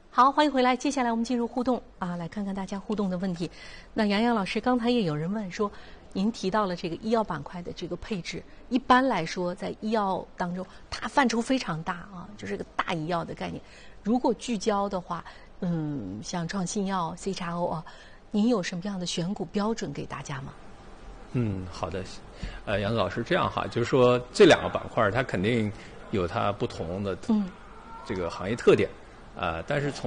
好，欢迎回来。接下来我们进入互动啊，来看看大家互动的问题。那杨洋老师，刚才也有人问说，您提到了这个医药板块的这个配置，一般来说在医药当中，它范畴非常大啊，就是个大医药的概念。如果聚焦的话，像创新药、CRO 啊，您有什么样的选股标准给大家吗？ 好的，杨子老师，这样哈，就是说这两个板块它肯定有它不同的这个行业特点，但是从